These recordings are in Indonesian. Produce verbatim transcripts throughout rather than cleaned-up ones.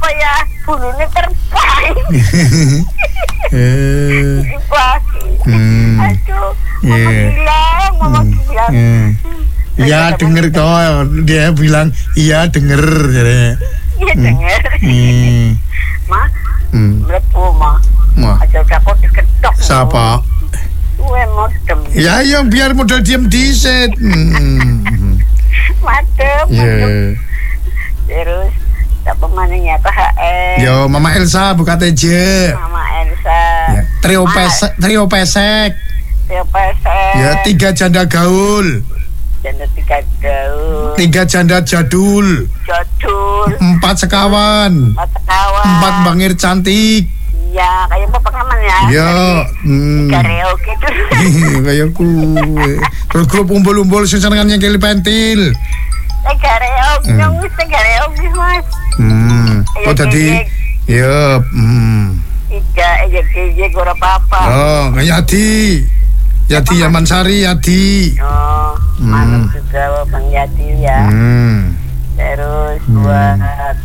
kaya bulunya terbang. Eh. Inflasi. Hmm. Aduh, mama Yeah. bilang, mama Hmm. bilang. Eh. Iya denger kok, dia bilang iya denger. Iya denger. Hmm. Ma, Hmm. melepuh ma. Wah. Aja udah kok diketok. Siapa? Gue modem. Ya yang biar modal diem diset. Hmm. Madem, Ya. madem. Terus, tak pemaningnya K H L. Yo, Mama Elsa buka T J. Mama Elsa. Ya. Trio Ma, pesek, trio pesek. Trio pesek. Ya, tiga janda gaul, Janda tiga daun. tiga janda jadul, Jadul. empat sekawan, Mata kawan. empat bangir cantik. Iya, kayak bapak kaman ya. Ya, hmm. Kareo gitu. Kayak kue. Terus grup umbul-umbul sesenengannya keli pentil. Kareo, nyong wis kareo wis mas. Hmm. Oh Ayo, tadi, Jek. ya, hmm. Ika, ejek ejek ora apa-apa. Oh, kayak Yadi, Yadi Yamansari, Yadi. Oh, Hmm. malam juga Bang Yati ya. Hmm. Terus Hmm. buat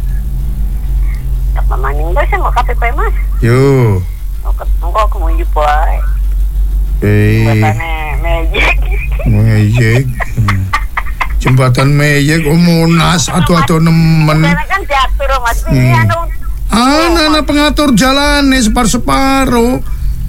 apa maning gue sih mau K P P mas. Yo. Mau ketemu kok mau boy. Eh. Buatannya mejek. Meyek. Hmm. Jembatan Meyek, oh Monas, atuh-atuh nemen. Karena kan jatuh mas. Hmm. Ini anu. Ah, nana pengatur jalan nih separ-separuh.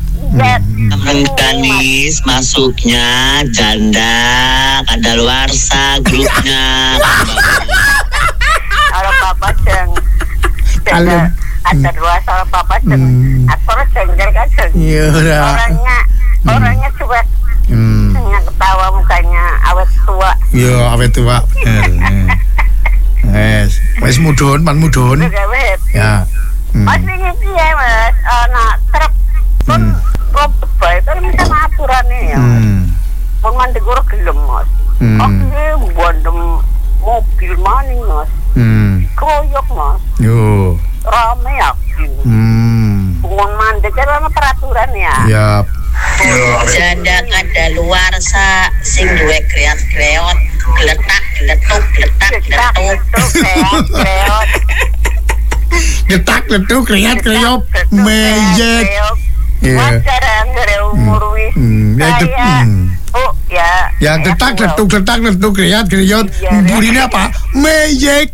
Mengkanis masuknya janda kadaluarsa grupnya. Kalau papa ceng. Kalian. Ada dua salah papa ceng. Hmm. Aktor cengker kan ceng. Iya udah. Orangnya, orangnya cuek. Hmm. Hanya ketawa mukanya awet tua. Yo, awet tua. Bener. Wes, wes mudun, pan mudun. Juga wet. Ya. Hmm. Mas ini dia mas, anak truk pun Hmm. robot baik kan minta aturan nih ya. Hmm. Pun mandi gue gelem mas. Hmm. Aku bandem mobil maning mas. Hmm. Koyok mas, Yo. rame yakin. Hmm. Pun mandi karena peraturan ya. Yap. Janda kadaluarsa sing duwe kreat-kreot gletak gletuk gletak Cetak gletuk. itu kreot kreot. Getak letuk kriat kriop meyek. Iya. Wajar yang umur wis. Hmm. Ya, get- Saya, hmm. oh ya. Ya saya getak pulau. letuk getak letuk kriat kriot. Iya, Burinya apa? Meyek.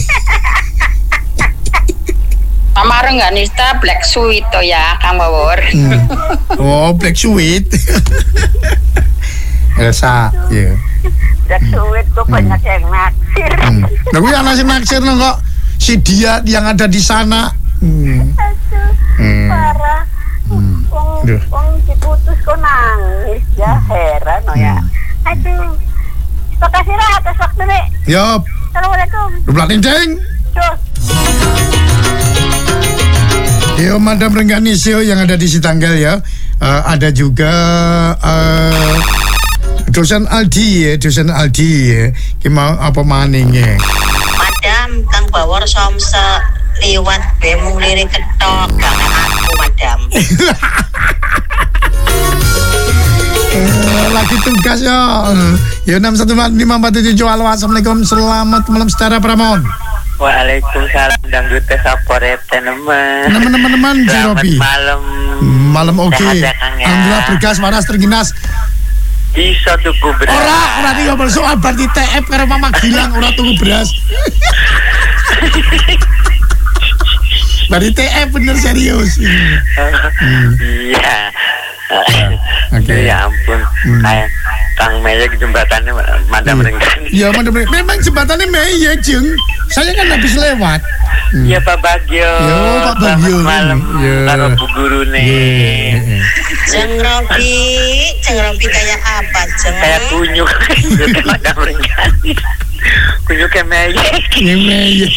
Pamareng nggak nista black sweet to ya Kang Bawor. Hmm. Oh, black sweet. Elsa, ya. Udah sulit kok banyak yang naksir. Hmm. Nah, gue yang nasi naksir no, kok si dia yang ada di sana. Hmm. Aduh, Hmm. parah. Hmm. Wong Aduh. wong diputus kok nangis ya heran no ya. Hmm. Aduh. Makasih lah atas waktu nih. Yop, Assalamualaikum. dublat ding. Cus. Yo, Madam Rengganisio yang ada di Sitanggal ya. Eh, ada juga eh, dosen Aldi ya, dosen Aldi ya. Gimana apa maningnya? Madam Kang Bawor somse liwat bemu lirik ketok kangen aku madam. Eh, lagi tugas ya. Ya enam satu lima empat tujuh. Halo, assalamualaikum, selamat malam Setara Pramon. Waalaikumsalam dangdut teh sapore teman. Teman-teman Jirobi. Malam. Malam oke. Sehat ya, Kang, ya? Alhamdulillah bergas waras terginas. Bisa tuku beras. Ora, ora nih ngomong soal berarti T F karo Mama Gilang ora tunggu beras. Berarti T F bener serius. Iya. Oke. Ya ampun. Hmm. Kayak Kang Meyek jembatannya Madam Renggani. Ya, Madam Reng- memang jembatannya meyek, Jeng. Saya kan habis lewat. Iya Pak Bagio. Yo, Pak Bagio. Selamat malam Yo. karo Bu Guru nih. Iya. Jeng Robi, Jeng Robi kayak apa Jeng? Kayak kunyuk gitu Madam Renggani. Kunyuknya Meyek. Ini meyek.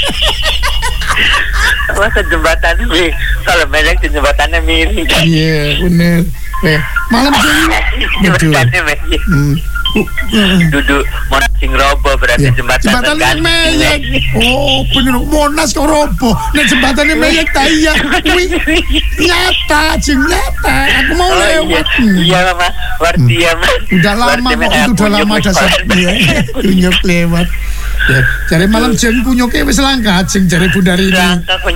Masa jembatannya mi- kalau Meyek jembatannya miring. Iya, bener. Eh, malam Jeng. Betul. Jembatannya Meyek. Hmm. Duduk Monas sing robo berarti Ya, jembatan jembatan yang meyek. Oh, bener Monas kok roboh. Nah, jembatannya meyek ta iya. Wih, nyata, Jeng, nyata. Aku mau Oh iya, lewat. Hmm. iya Mas, Warti ya Mas. Udah lama kok, itu udah lama dasar ya. Kunyuk lewat. Ya, cari malam Jeng kunyuknya wis langka, Jeng cari Bunda Rini. Langka